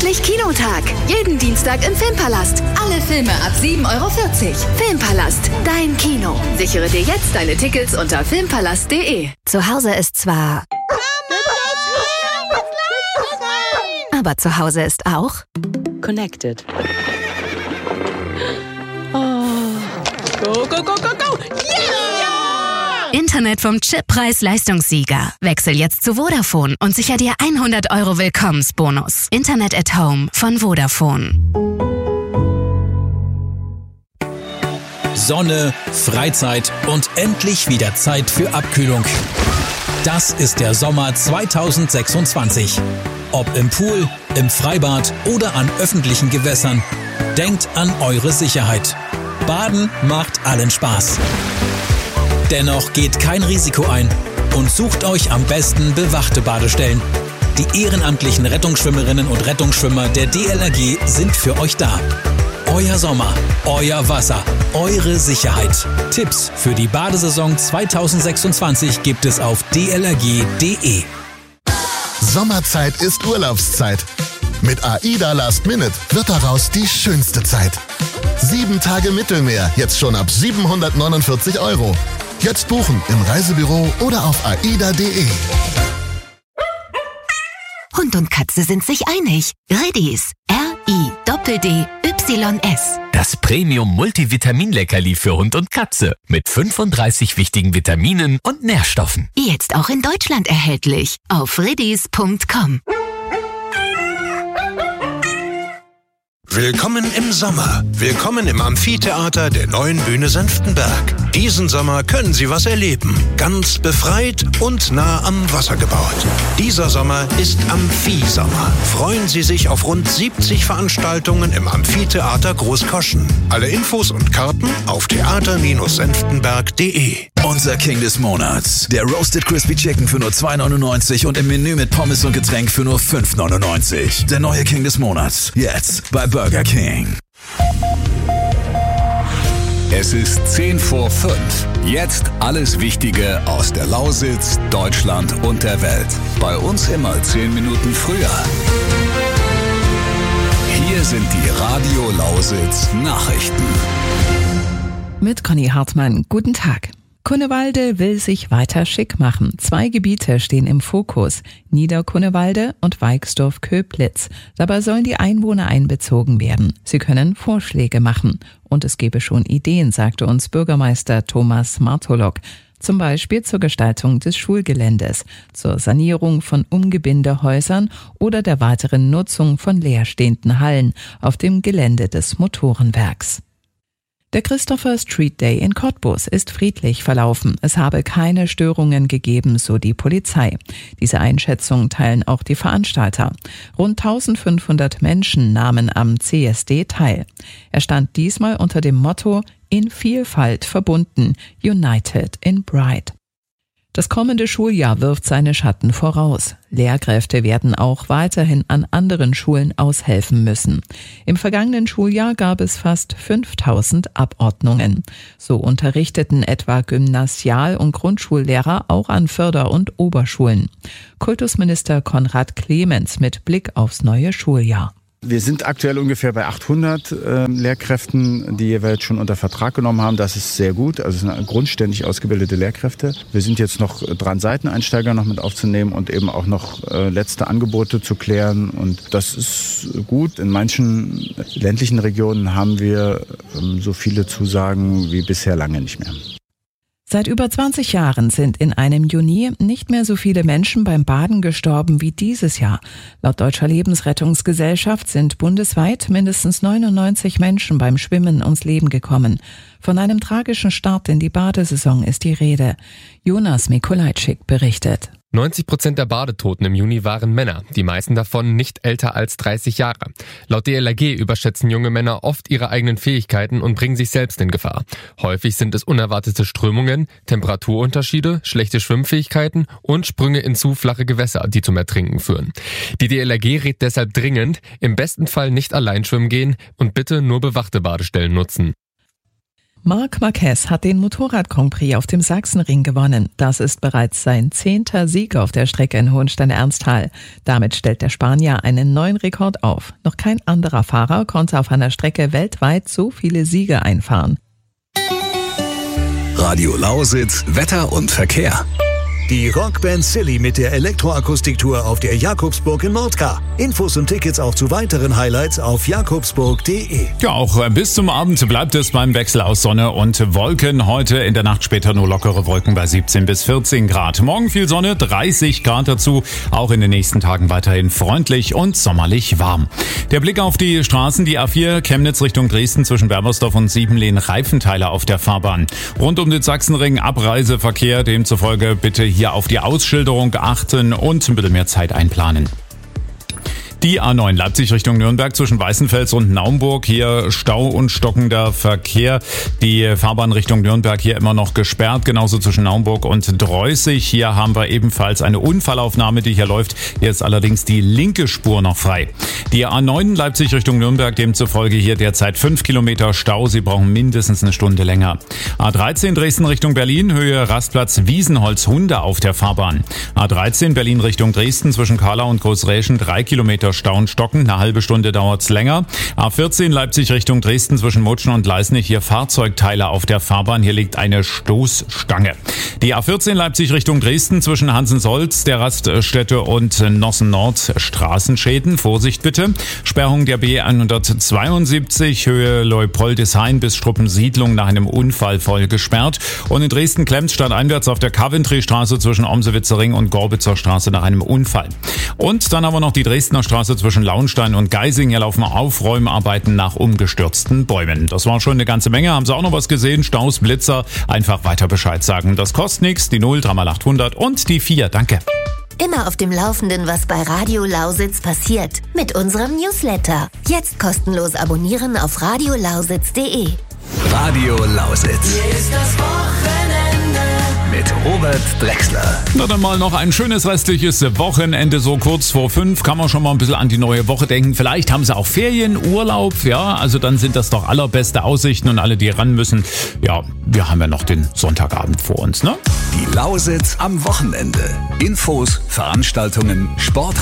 endlich Kinotag. Jeden Dienstag im Filmpalast. Alle Filme ab 7,40 €. Filmpalast, dein Kino. Sichere dir jetzt deine Tickets unter filmpalast.de. Zu Hause ist zwar... aber zu Hause ist auch... Connected. Oh. Go, go, go, go, go! Yeah! Internet vom Chippreis-Leistungssieger. Wechsel jetzt zu Vodafone und sicher dir 100 € Willkommensbonus. Internet at Home von Vodafone. Sonne, Freizeit und endlich wieder Zeit für Abkühlung. Das ist der Sommer 2026. Ob im Pool, im Freibad oder an öffentlichen Gewässern. Denkt an eure Sicherheit. Baden macht allen Spaß. Dennoch geht kein Risiko ein und sucht euch am besten bewachte Badestellen. Die ehrenamtlichen Rettungsschwimmerinnen und Rettungsschwimmer der DLRG sind für euch da. Euer Sommer, euer Wasser, eure Sicherheit. Tipps für die Badesaison 2026 gibt es auf dlrg.de. Sommerzeit ist Urlaubszeit. Mit AIDA Last Minute wird daraus die schönste Zeit. 7 Tage Mittelmeer, jetzt schon ab 749 €. Jetzt buchen im Reisebüro oder auf aida.de. Hund und Katze sind sich einig. Riddies. RIDDYS. Das Premium-Multivitamin-Leckerli für Hund und Katze mit 35 wichtigen Vitaminen und Nährstoffen. Jetzt auch in Deutschland erhältlich. Auf riddies.com. Willkommen im Sommer. Willkommen im Amphitheater der neuen Bühne Senftenberg. Diesen Sommer können Sie was erleben. Ganz befreit und nah am Wasser gebaut. Dieser Sommer ist Amphi-Sommer. Freuen Sie sich auf rund 70 Veranstaltungen im Amphitheater Großkoschen. Alle Infos und Karten auf theater-senftenberg.de. Unser King des Monats. Der Roasted Crispy Chicken für nur 2,99 € und im Menü mit Pommes und Getränk für nur 5,99 €. Der neue King des Monats. Jetzt bei Burger King. Es ist 10 vor 5. Jetzt alles Wichtige aus der Lausitz, Deutschland und der Welt. Bei uns immer 10 Minuten früher. Hier sind die Radio Lausitz Nachrichten. Mit Conny Hartmann. Guten Tag. Kunnewalde will sich weiter schick machen. 2 Gebiete stehen im Fokus. Niederkunnewalde und Weixdorf-Köblitz. Dabei sollen die Einwohner einbezogen werden. Sie können Vorschläge machen. Und es gebe schon Ideen, sagte uns Bürgermeister Thomas Martolok. Zum Beispiel zur Gestaltung des Schulgeländes, zur Sanierung von Umgebindehäusern oder der weiteren Nutzung von leerstehenden Hallen auf dem Gelände des Motorenwerks. Der Christopher Street Day in Cottbus ist friedlich verlaufen. Es habe keine Störungen gegeben, so die Polizei. Diese Einschätzung teilen auch die Veranstalter. Rund 1500 Menschen nahmen am CSD teil. Er stand diesmal unter dem Motto In Vielfalt verbunden, United in Pride. Das kommende Schuljahr wirft seine Schatten voraus. Lehrkräfte werden auch weiterhin an anderen Schulen aushelfen müssen. Im vergangenen Schuljahr gab es fast 5000 Abordnungen. So unterrichteten etwa Gymnasial- und Grundschullehrer auch an Förder- und Oberschulen. Kultusminister Konrad Clemens mit Blick aufs neue Schuljahr. Wir sind aktuell ungefähr bei 800 Lehrkräften, die jeweils schon unter Vertrag genommen haben. Das ist sehr gut. Also es sind grundständig ausgebildete Lehrkräfte. Wir sind jetzt noch dran, Seiteneinsteiger noch mit aufzunehmen und eben auch noch letzte Angebote zu klären. Und das ist gut. In manchen ländlichen Regionen haben wir so viele Zusagen wie bisher lange nicht mehr. Seit über 20 Jahren sind in einem Juni nicht mehr so viele Menschen beim Baden gestorben wie dieses Jahr. Laut Deutscher Lebensrettungsgesellschaft sind bundesweit mindestens 99 Menschen beim Schwimmen ums Leben gekommen. Von einem tragischen Start in die Badesaison ist die Rede. Jonas Mikulajczyk berichtet. 90% der Badetoten im Juni waren Männer, die meisten davon nicht älter als 30 Jahre. Laut DLRG überschätzen junge Männer oft ihre eigenen Fähigkeiten und bringen sich selbst in Gefahr. Häufig sind es unerwartete Strömungen, Temperaturunterschiede, schlechte Schwimmfähigkeiten und Sprünge in zu flache Gewässer, die zum Ertrinken führen. Die DLRG rät deshalb dringend, im besten Fall nicht allein schwimmen gehen und bitte nur bewachte Badestellen nutzen. Marc Marquez hat den Motorrad-Grand Prix auf dem Sachsenring gewonnen. Das ist bereits sein 10. Sieg auf der Strecke in Hohenstein-Ernsthal. Damit stellt der Spanier einen neuen Rekord auf. Noch kein anderer Fahrer konnte auf einer Strecke weltweit so viele Siege einfahren. Radio Lausitz, Wetter und Verkehr. Die Rockband Silly mit der Elektroakustiktour auf der Jakobsburg in Nordkar. Infos und Tickets auch zu weiteren Highlights auf jakobsburg.de. Ja, auch bis zum Abend bleibt es beim Wechsel aus Sonne und Wolken. Heute in der Nacht später nur lockere Wolken bei 17 bis 14 Grad. Morgen viel Sonne, 30 Grad dazu. Auch in den nächsten Tagen weiterhin freundlich und sommerlich warm. Der Blick auf die Straßen, die A4 Chemnitz Richtung Dresden zwischen Berbersdorf und Siebenlehn, Reifenteile auf der Fahrbahn. Rund um den Sachsenring Abreiseverkehr, demzufolge bitte hier auf die Ausschilderung achten und ein bisschen mehr Zeit einplanen. Die A9 Leipzig Richtung Nürnberg zwischen Weißenfels und Naumburg. Hier Stau und stockender Verkehr. Die Fahrbahn Richtung Nürnberg hier immer noch gesperrt. Genauso zwischen Naumburg und Dreußig. Hier haben wir ebenfalls eine Unfallaufnahme, die hier läuft. Hier ist allerdings die linke Spur noch frei. Die A9 Leipzig Richtung Nürnberg, demzufolge hier derzeit 5 Kilometer Stau. Sie brauchen mindestens eine Stunde länger. A13 Dresden Richtung Berlin, Höhe Rastplatz Wiesenholz-Hunde auf der Fahrbahn. A13 Berlin Richtung Dresden zwischen Kahla und Großräschen 3 Kilometer Stau und Stocken, eine halbe Stunde dauert's länger. A14 Leipzig Richtung Dresden zwischen Mutschen und Leisnig, hier Fahrzeugteile auf der Fahrbahn, hier liegt eine Stoßstange. Die A14 Leipzig Richtung Dresden zwischen Hansensolz, der Raststätte und Nossen Nord, Straßenschäden, Vorsicht bitte. Sperrung der B172, Höhe Leupoldeshain bis Struppensiedlung nach einem Unfall voll gesperrt. Und in Dresden-Klemmt stadteinwärts auf der Coventry-Straße zwischen Omsewitzer Ring und Gorbitzer Straße nach einem Unfall. Und dann haben wir noch die Dresdner Straße zwischen Launstein und Geising. Hier laufen Aufräumarbeiten nach umgestürzten Bäumen. Das war schon eine ganze Menge. Haben Sie auch noch was gesehen? Staus, Blitzer? Einfach weiter Bescheid sagen. Das kostet nichts. Die 0, 3x800 und die 4. Danke. Immer auf dem Laufenden, was bei Radio Lausitz passiert. Mit unserem Newsletter. Jetzt kostenlos abonnieren auf radiolausitz.de. Radio Lausitz. Hier ist das Wochenende. Mit Robert Drechsler. Na dann mal noch ein schönes restliches Wochenende. So kurz vor 5 kann man schon mal ein bisschen an die neue Woche denken. Vielleicht haben Sie auch Ferien, Urlaub. Ja, also dann sind das doch allerbeste Aussichten und alle, die ran müssen. Ja, wir haben ja noch den Sonntagabend vor uns, ne? Die Lausitz am Wochenende. Infos, Veranstaltungen, Sport.